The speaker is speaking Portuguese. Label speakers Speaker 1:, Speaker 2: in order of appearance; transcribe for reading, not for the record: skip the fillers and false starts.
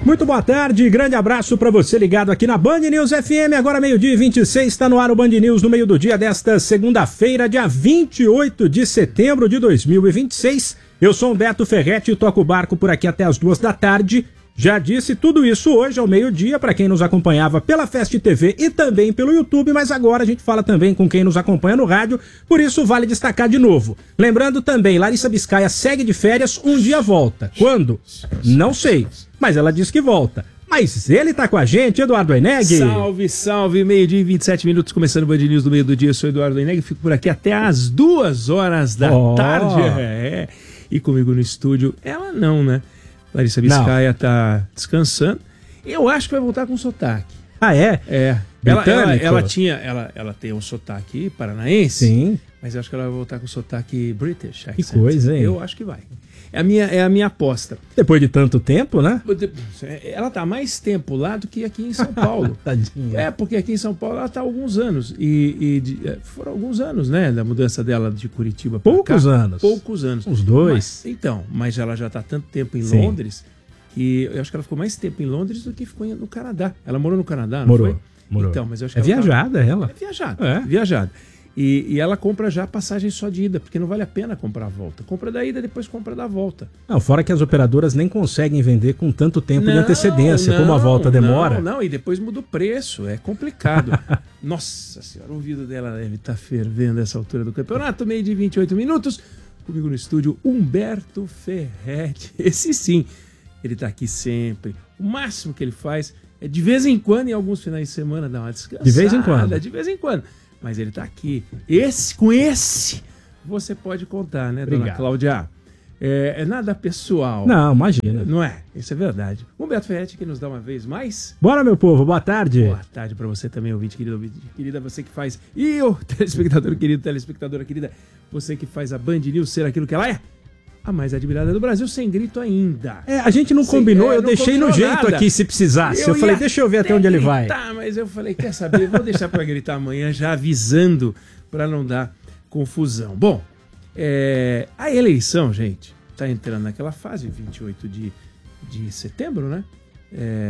Speaker 1: Muito boa tarde, grande abraço para você ligado aqui na Band News FM, agora 12h26, está no ar o Band News no meio do dia desta segunda-feira, dia 28 de setembro de 2026. Eu sou Humberto Ferretti e toco o barco por aqui até as 2 da tarde. Já disse tudo isso hoje ao meio-dia para quem nos acompanhava pela Fast TV e também pelo YouTube, mas agora a gente fala também com quem nos acompanha no rádio, por isso vale destacar de novo. Lembrando também, Larissa Biscaia segue de férias, um dia volta. Quando? Não sei, mas ela diz que volta. Mas ele tá com a gente, Eduardo Oineg.
Speaker 2: Salve, salve, meio-dia e 27 minutos, começando o Band News do meio do dia. Eu sou Eduardo Oineg, fico por aqui até às 2 horas da tarde. E comigo no estúdio, ela não, né? Larissa Biscaia tá descansando. Eu acho que vai voltar com sotaque.
Speaker 1: Ah, é?
Speaker 2: É. Ela tem um sotaque paranaense.
Speaker 1: Sim.
Speaker 2: Mas eu acho que ela vai voltar com sotaque British accent.
Speaker 1: Que coisa, hein?
Speaker 2: Eu acho que vai. É a minha aposta.
Speaker 1: Depois de tanto tempo, né?
Speaker 2: Ela tá mais tempo lá do que aqui em São Paulo.
Speaker 1: Tadinha.
Speaker 2: É, porque aqui em São Paulo ela tá há alguns anos. Foram alguns anos, né? Da mudança dela de Curitiba pra
Speaker 1: Poucos
Speaker 2: cá.
Speaker 1: anos.
Speaker 2: Poucos anos.
Speaker 1: Uns 2.
Speaker 2: Mas ela já tá tanto tempo em
Speaker 1: Sim.
Speaker 2: Londres que eu acho que ela ficou mais tempo em Londres do que ficou no Canadá. Ela morou no Canadá, não
Speaker 1: Morou.
Speaker 2: foi?
Speaker 1: Morou.
Speaker 2: Então, mas eu acho que
Speaker 1: É viajada ela.
Speaker 2: É viajada.
Speaker 1: É.
Speaker 2: Viajada. E ela compra já passagem só de ida, porque não vale a pena comprar a volta. Compra da ida, depois compra da volta.
Speaker 1: Não, fora que as operadoras nem conseguem vender com tanto tempo de antecedência, como a volta demora.
Speaker 2: Não, e depois muda o preço, é complicado. Nossa senhora, o ouvido dela deve estar fervendo essa altura do campeonato, meio de 28 minutos. Comigo no estúdio, Humberto Ferretti. Esse sim, ele tá aqui sempre. O máximo que ele faz é de vez em quando, em alguns finais de semana, dar uma descansada.
Speaker 1: De vez em quando.
Speaker 2: De vez em quando. Mas ele tá aqui. Com esse, você pode contar, né,
Speaker 1: Obrigado.
Speaker 2: dona Cláudia? É nada pessoal.
Speaker 1: Não, imagina.
Speaker 2: Não é? Isso é verdade. Humberto Ferretti que nos dá uma vez mais.
Speaker 1: Bora, meu povo, boa tarde.
Speaker 2: Boa tarde pra você também, ouvinte querida, você que faz. E o telespectador querido, telespectadora querida, você que faz a Band News ser aquilo que ela é. A mais admirada do Brasil, sem grito ainda.
Speaker 1: A gente não combinou, eu
Speaker 2: não
Speaker 1: deixei no jeito
Speaker 2: nada.
Speaker 1: aqui se precisasse. Eu falei, deixa eu ver até onde ele vai.
Speaker 2: Mas eu falei, quer saber, vou deixar pra gritar amanhã, já avisando pra não dar confusão. Bom, a eleição, gente, tá entrando naquela fase, 28 de setembro, né?